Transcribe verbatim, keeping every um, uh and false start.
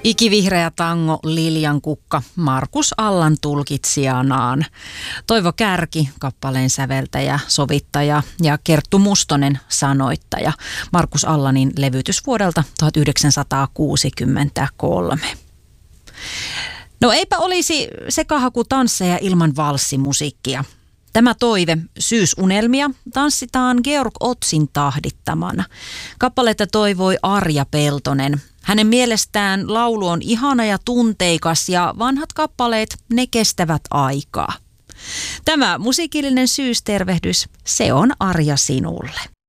Ikivihreä tango Liljan kukka Markus Allan tulkitsijanaan. Toivo Kärki, kappaleen säveltäjä, sovittaja ja Kerttu Mustonen, sanoittaja. Markus Allanin levytys vuodelta tuhatyhdeksänsataakuusikymmentäkolme. No eipä olisi sekahakutansseja ilman valssimusiikkia. Tämä toive, Syysunelmia, tanssitaan Georg Ottsin tahdittamana. Kappaletta toivoi Arja Peltonen. Hänen mielestään laulu on ihana ja tunteikas ja vanhat kappaleet, ne kestävät aikaa. Tämä musiikillinen syystervehdys, se on Arja sinulle.